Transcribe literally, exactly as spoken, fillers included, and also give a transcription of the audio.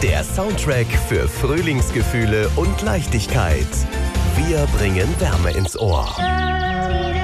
Der Soundtrack für Frühlingsgefühle und Leichtigkeit. Wir bringen Wärme ins Ohr.